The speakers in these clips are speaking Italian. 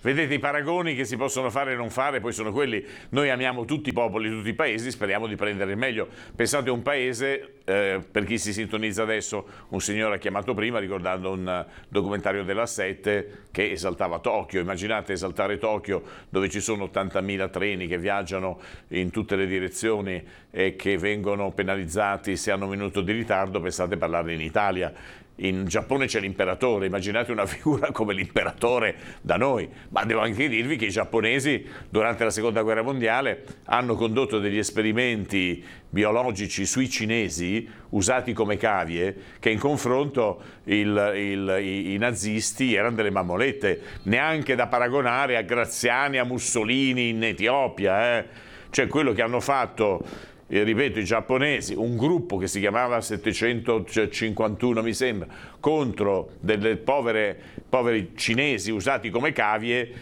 vedete, i paragoni che si possono fare e non fare poi sono quelli. Noi amiamo tutti i popoli, tutti i paesi, speriamo di prendere il meglio. Pensate a un paese, per chi si sintonizza adesso, un signore ha chiamato prima ricordando un documentario della 7 che esaltava Tokyo. Immaginate esaltare Tokyo, dove ci sono 80.000 treni che viaggiano in tutte le direzioni e che vengono penalizzati se hanno un minuto di ritardo. Pensate a parlarne in Italia. In Giappone c'è l'imperatore, immaginate una figura come l'imperatore da noi. Ma devo anche dirvi che i giapponesi durante la seconda guerra mondiale hanno condotto degli esperimenti biologici sui cinesi usati come cavie, che in confronto i nazisti erano delle mammolette, neanche da paragonare a Graziani, a Mussolini in Etiopia. Cioè quello che hanno fatto, ripeto, i giapponesi, un gruppo che si chiamava 751 mi sembra, contro delle poveri cinesi usati come cavie,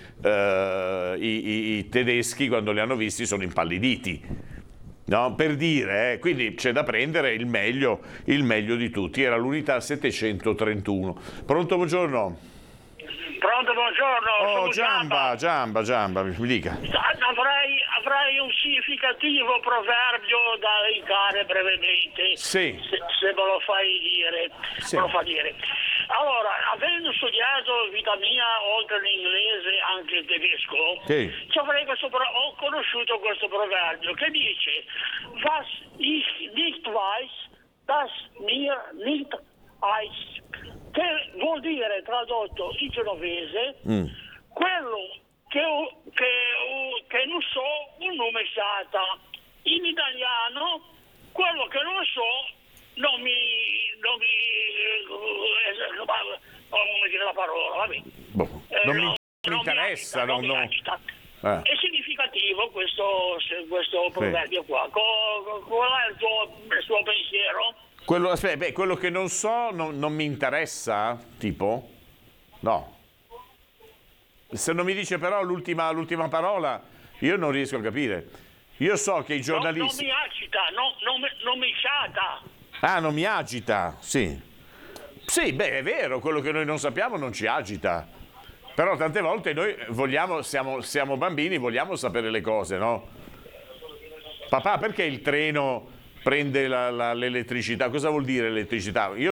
i tedeschi quando li hanno visti sono impalliditi, no? Per dire, quindi c'è da prendere il meglio di tutti. Era l'unità 731. Pronto, buongiorno. Pronto, buongiorno. Oh, Giamba, mi dica. Avrei un significativo proverbio da elencare brevemente, Sì. se me lo fai dire. Sì. Me lo fa dire. Allora, avendo studiato vita mia, oltre l'inglese, anche il tedesco, Sì. ho conosciuto questo proverbio che dice: Was ich nicht weiß, das mir nicht heißt. Che vuol dire, tradotto in genovese, quello che non so non mi sata. In italiano, quello che non so non mi dire la parola, vabbè. Non mi interessa, non mi agita. È significativo questo proverbio qua. Qual è il suo pensiero? Quello che non so non mi interessa, tipo? No. Se non mi dice però l'ultima parola, io non riesco a capire. Io so che i giornalisti... Non mi agita, non mi sciata. Ah, non mi agita, sì. Sì, beh, è vero, quello che noi non sappiamo non ci agita. Però tante volte noi siamo bambini, vogliamo sapere le cose, no? Papà, perché il treno prende l'elettricità? Cosa vuol dire elettricità? Io